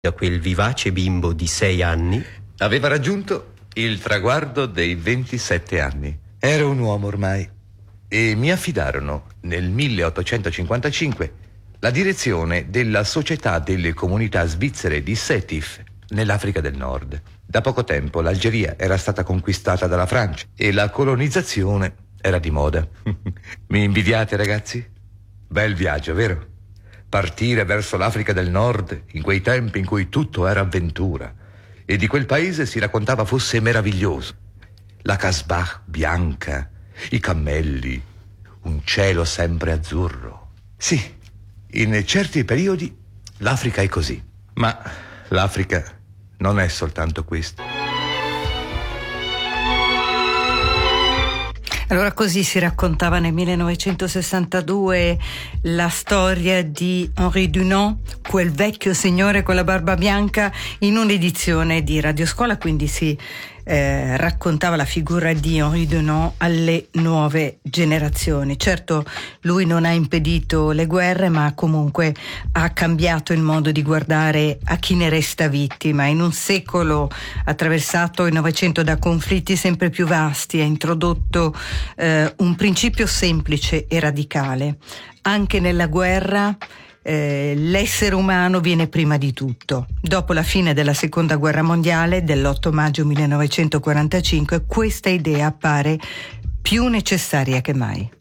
Da quel vivace bimbo di 6 anni aveva raggiunto il traguardo dei 27 anni. Ero un uomo ormai e mi affidarono nel 1855 la direzione della Società delle Comunità Svizzere di Sétif nell'Africa del Nord. Da poco tempo l'Algeria era stata conquistata dalla Francia e la colonizzazione era di moda. Mi invidiate, ragazzi? Bel viaggio, vero? Partire verso l'Africa del Nord in quei tempi in cui tutto era avventura e di quel paese si raccontava fosse meraviglioso. La Kasbah bianca, i cammelli, un cielo sempre azzurro. Sì, in certi periodi l'Africa è così, ma l'Africa non è soltanto questo. Allora così si raccontava nel 1962 la storia di Henri Dunant, quel vecchio signore con la barba bianca, in un'edizione di Radioscuola, quindi si raccontava la figura di Henri Dunant alle nuove generazioni. Certo, lui non ha impedito le guerre, ma comunque ha cambiato il modo di guardare a chi ne resta vittima. In un secolo attraversato il Novecento da conflitti sempre più vasti, ha introdotto un principio semplice e radicale: anche nella guerra l'essere umano viene prima di tutto. Dopo la fine della seconda guerra mondiale dell'8 maggio 1945, questa idea appare più necessaria che mai.